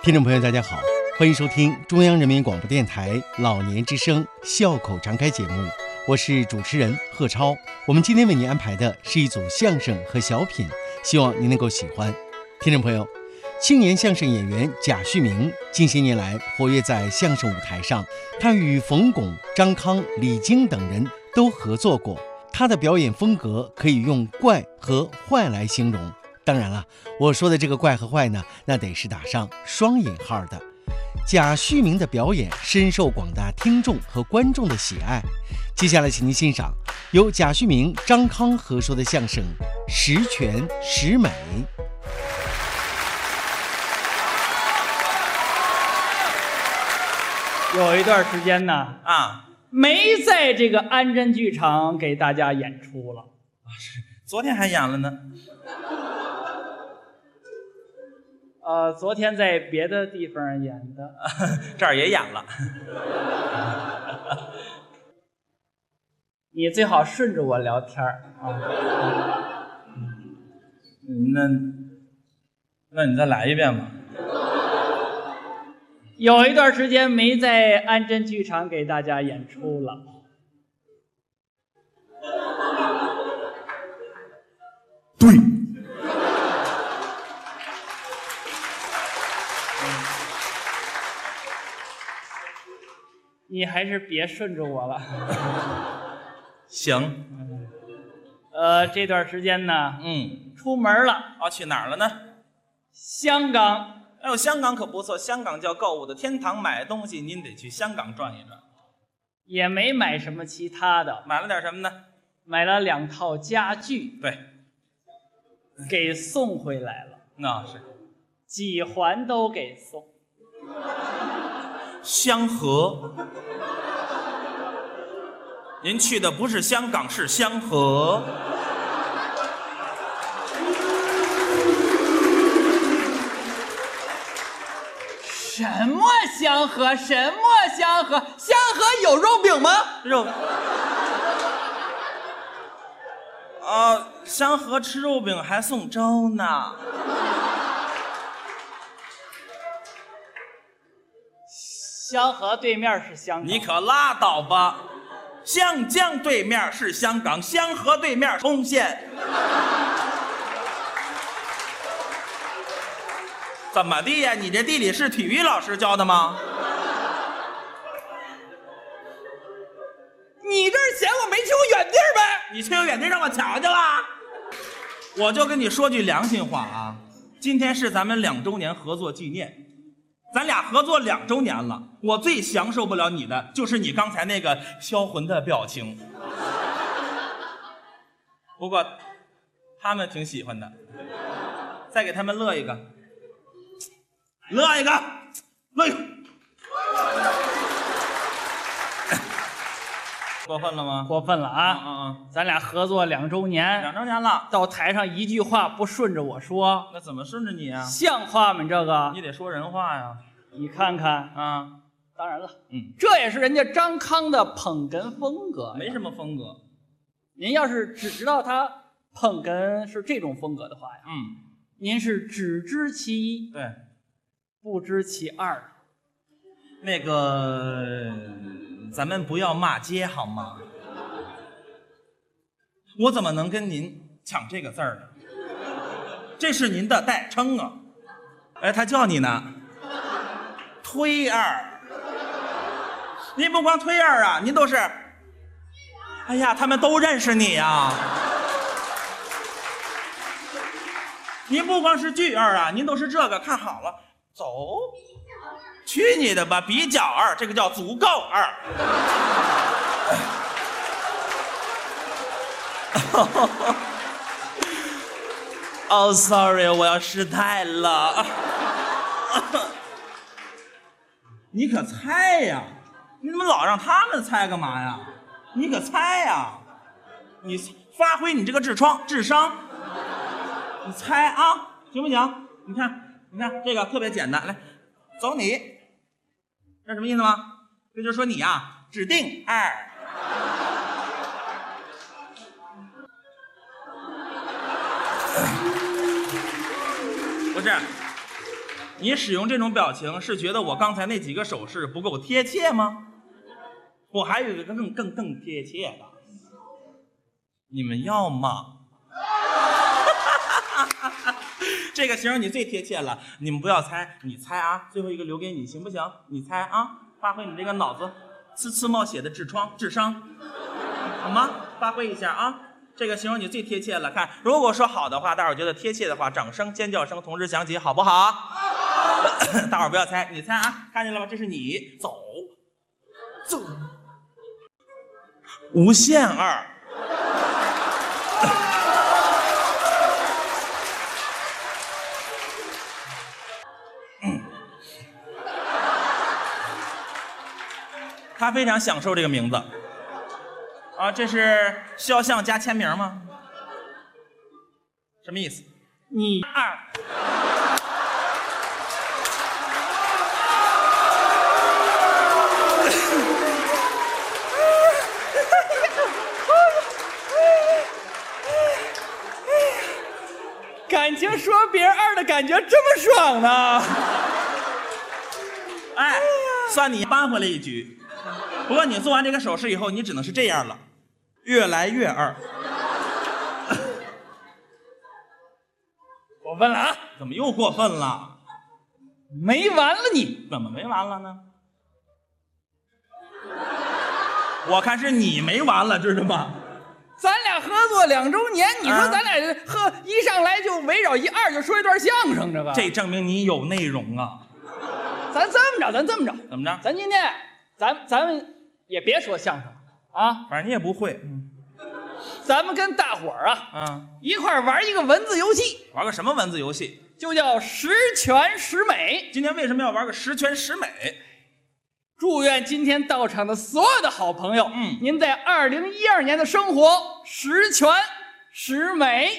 听众朋友大家好，欢迎收听中央人民广播电台老年之声笑口常开节目，我是主持人贺超。我们今天为您安排的是一组相声和小品，希望您能够喜欢。听众朋友，青年相声演员贾旭明近些年来活跃在相声舞台上，他与冯巩、张康、李菁等人都合作过。他的表演风格可以用怪和坏来形容，当然了，我说的这个怪和坏呢，那得是打上双引号的。贾旭明的表演深受广大听众和观众的喜爱。接下来请您欣赏由贾旭明、张康合说的相声《十全十美》。 有一段时间呢，没在这个安贞剧场给大家演出了。 是，昨天还演了呢。 昨天在别的地方演的， 这儿也演了。 你最好顺着我聊天啊。 那你再来一遍吧。 有一段时间没在安贞剧场给大家演出了。 对。 你还是别顺着我了。 行。 这段时间呢，出门了。 去哪儿了呢？ 香港。 哎呦，香港可不错，香港叫购物的天堂，买东西您得去香港转一转。 也没买什么其他的。 买了点什么呢？ 买了2套家具。 对。 给送回来了。 那是。 几环都给送。 香河。您去的不是香港，是香河。 什么香河？什么香河？香河有肉饼吗？ 肉。香河吃肉饼还送粥呢。 香河对面是香港。 你可拉倒吧！湘江对面是香港，香河对面冲县。怎么地呀？你这地理是体育老师教的吗？ 你这是嫌我没去过远地儿呗？ 你去过远地让我瞧去了。我就跟你说句良心话啊，今天是咱们2周年合作纪念。咱俩合作2周年了，我最享受不了你的就是你刚才那个销魂的表情。不过他们挺喜欢的，再给他们乐一个，乐一个，乐一个。过分了吗？ 过分了啊！咱俩合作2周年 ，2周年了， 到台上一句话不顺着我说， 那怎么顺着你啊？ 像话吗？这个你得说人话呀。 你看看啊， 当然了，这也是人家张康的捧哏风格。 没什么风格。 您要是只知道他捧哏是这种风格的话呀，您是只知其一， 对， 不知其二。 那个，咱们不要骂街好吗？我怎么能跟您抢这个字儿呢？这是您的代称啊。哎，他叫你呢。推二。您不光推二啊，您都是，哎呀，他们都认识你呀。您不光是巨二啊，您都是这个，看好了，走。去你的吧，比较二，这个叫足够二。哦，sorry， 我要失态了。你可猜呀？你怎么老让他们猜干嘛呀？你可猜呀？你发挥你这个智商，你猜啊，行不行？你看这个特别简单，来，走你，这什么意思吗？这就是说你呀，指定二。不是， 你使用这种表情是觉得我刚才那几个手势不够贴切吗？我还有一个更贴切的，你们要吗？这个形容你最贴切了，你们不要猜，你猜啊，最后一个留给你，行不行？你猜啊，发挥你这个脑子呲呲冒血的智商，好吗？发挥一下啊。这个形容你最贴切了，看，如果说好的话，大伙儿觉得贴切的话，掌声、尖叫声同时响起，好不好？大伙儿不要猜，你猜啊，看见了吗？这是你走，无限2。他非常享受这个名字。啊，这是肖像加签名吗？什么意思？ 你2。感情说别人2的感觉这么爽呢？ 哎，算你扳回了一局。不过你做完这个手势以后，你只能是这样了，越来越2。 过分了啊！ 怎么又过分了？ 没完了你！ 怎么没完了呢？我看是你没完了，知道吗？ 咱俩合作2周年，你说咱俩一上来就围绕一2就说一段相声，这个这证明你有内容啊！ 咱这么着， 怎么着？ 咱今天咱们也别说相声啊， 反正你也不会。 咱们跟大伙儿一块儿玩一个文字游戏。 玩个什么文字游戏？ 就叫十全十美。 今天为什么要玩个十全十美？ 祝愿今天到场的所有的好朋友，您在2012年的生活十全十美。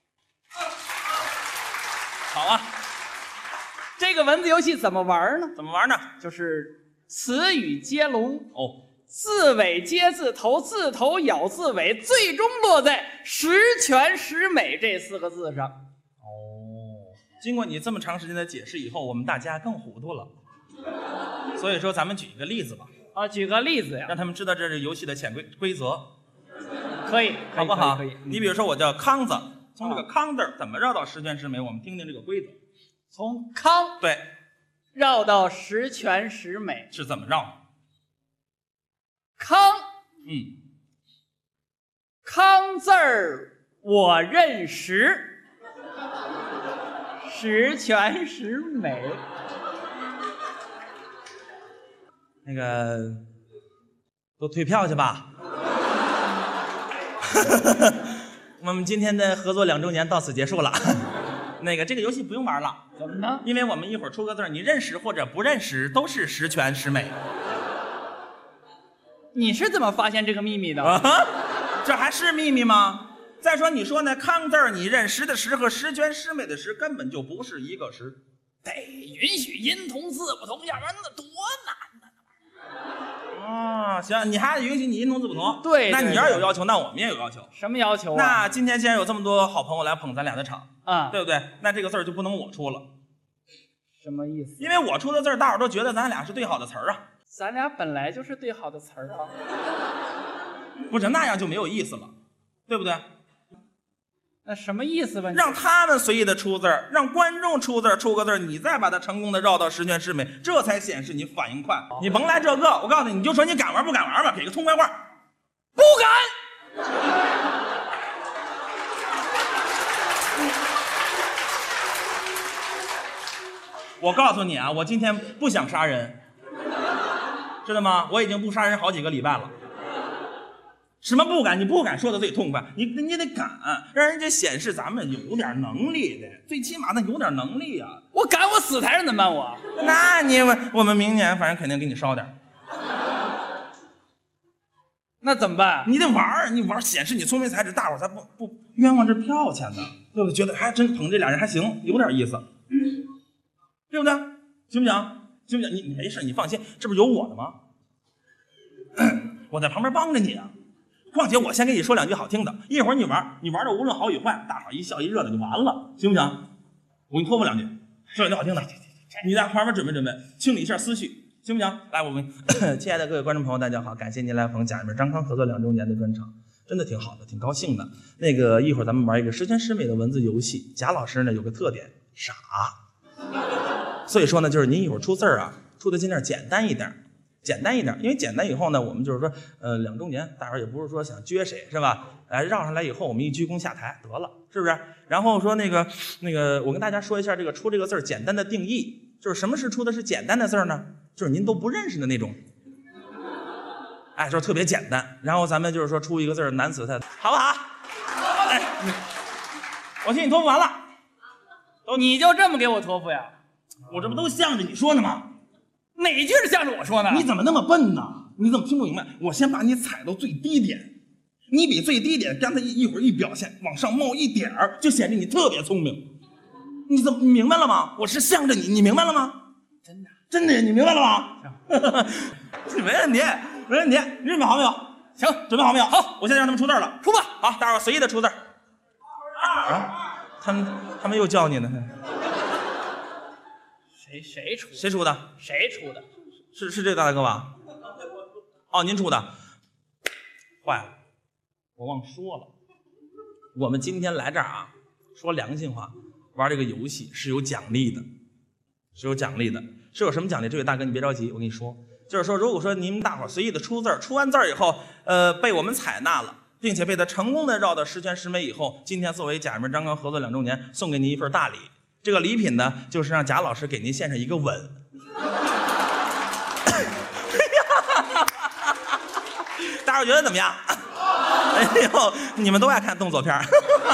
好啊， 这个文字游戏怎么玩呢？ 怎么玩呢？ 就是词语接龙哦， 字尾接字头，字头咬字尾，最终落在十全十美这4个字上。 哦，经过你这么长时间的解释以后，我们大家更糊涂了。所以说，咱们举一个例子吧。 啊，举个例子呀， 让他们知道这是游戏的潜规则， 可以， 好不好？ 可以。 你比如说，我叫康子，从这个康字怎么绕到十全十美？我们听听这个规则。 从康对绕到十全十美是怎么绕？ 康，康字儿我认识，十全十美。 那个都退票去吧。我们今天的合作2周年到此结束了。那个这个游戏不用玩了， 怎么呢？ 因为我们一会儿出个字，你认识或者不认识都是十全十美。 你是怎么发现这个秘密的？ 啊，这还是秘密吗？再说你说那康字儿，你认识的识和十全十美的十根本就不是一个十。 得允许音同字不同，要不然那多难呢。 啊，行，你还允许你音同字不同？ 对， 那你要有要求，那我们也有要求。 什么要求啊？ 那今天既然有这么多好朋友来捧咱俩的场，对不对？那这个字儿就不能我出了。 什么意思？ 因为我出的字儿，大伙儿都觉得咱俩是对好的词儿啊。 咱俩本来就是对好的词儿啊。 不是那样就没有意思了，对不对？ 那什么意思吧？ 让他们随意的出字儿，让观众出字儿，出个字儿，你再把它成功的绕到十全十美，这才显示你反应快。你甭来这个，我告诉你，你就说你敢玩不敢玩吧，给个痛快话。 不敢。 我告诉你啊，我今天不想杀人，知道吗？我已经不杀人好几个礼拜了。什么不敢？你不敢说的最痛快，你得敢，让人家显示咱们有点能力的，最起码得有点能力啊！ 我敢，我死台上怎么办我？ 那你我们明年反正肯定给你烧点。 那怎么办？ 你得玩，你玩显示你聪明才智，大伙儿才不冤枉这票钱呢，对不对？觉得还真捧这俩人还行，有点意思，对不对？行不行？行不行？你没事，你放心，这不是有我的吗？我在旁边帮着你啊。况且我先给你说2句好听的，一会儿你玩的无论好与坏，大伙一笑一热的就完了，行不行？我给你托付2句，说2句好听的。 你在旁边准备准备，清理一下思绪，行不行？来，我们亲爱的各位观众朋友，大家好，感谢您来捧贾一鸣、张康合作2周年的专场，真的挺好的，挺高兴的。那个一会儿咱们玩一个十全十美的文字游戏。贾老师呢有个特点，傻，所以说呢，就是您一会儿出字啊，出的尽量简单一点。简单一点，因为简单以后呢，我们就是说，2周年，大伙儿也不是说想撅谁是吧？绕上来以后，我们一鞠躬下台得了，是不是？然后说那个，我跟大家说一下这个出这个字儿简单的定义，就是什么是出的是简单的字儿呢？就是您都不认识的那种，就是特别简单。然后咱们就是说出一个字儿难死他，好不好？哎，我替你托付完了， 你就这么给我托付呀？ 我这不都向着你说呢吗？ 哪句是向着我说呢？ 你怎么那么笨呢？你怎么听不明白？我先把你踩到最低点，你比最低点刚才一会儿一表现往上冒一点儿，就显得你特别聪明。你怎么明白了吗？我是向着你，你明白了吗？真的，你明白了吗？没问题，没问题。你准备好没有？ 行， 准备好没有？ 好， 我现在让他们出字了， 出吧。 好，大伙儿随意的出字。他们又叫你呢。 谁出的？ 谁出的？ 谁出的？ 是这大哥吧？哦，您出的。坏了，我忘说了，我们今天来这儿啊，说良心话，玩这个游戏是有奖励的，是有什么奖励？这位大哥你别着急，我跟你说，就是说，如果说您大伙儿随意的出字儿，出完字儿以后，被我们采纳了，并且被他成功的绕到十全十美以后，今天作为贾一鸣、张康合作2周年，送给您一份大礼。这个礼品呢，就是让贾老师给您献上一个吻。大伙儿觉得怎么样？哎呦，你们都爱看动作片儿。